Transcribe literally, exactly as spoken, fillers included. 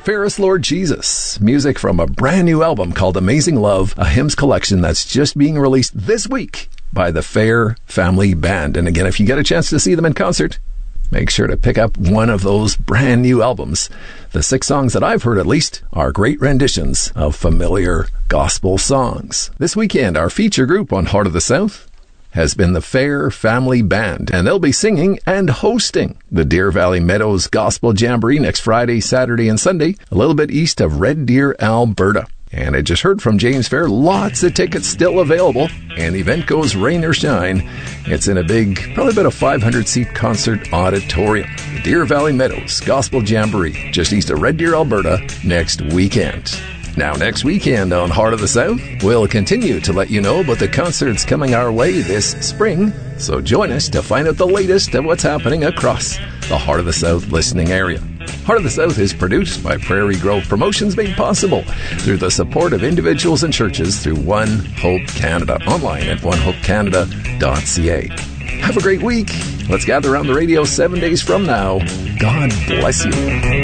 Ferris Lord Jesus, music from a brand new album called Amazing Love, a hymns collection that's just being released this week by the Fair Family Band. And again, if you get a chance to see them in concert, make sure to pick up one of those brand new albums. The six songs that I've heard, at least, are great renditions of familiar gospel songs. This weekend, our feature group on Heart of the South has been the Fair Family Band, and they'll be singing and hosting the Deer Valley Meadows Gospel Jamboree next Friday, Saturday, and Sunday, a little bit east of Red Deer, Alberta. And I just heard from James Fair, lots of tickets still available, and the event goes rain or shine. It's in a big, probably about a five hundred seat concert auditorium. The Deer Valley Meadows Gospel Jamboree, just east of Red Deer, Alberta, next weekend. Now, next weekend on Heart of the South, we'll continue to let you know about the concerts coming our way this spring. So join us to find out the latest of what's happening across the Heart of the South listening area. Heart of the South is produced by Prairie Grove Promotions, made possible through the support of individuals and churches through One Hope Canada, online at one hope canada dot c a. Have a great week. Let's gather around the radio seven days from now. God bless you.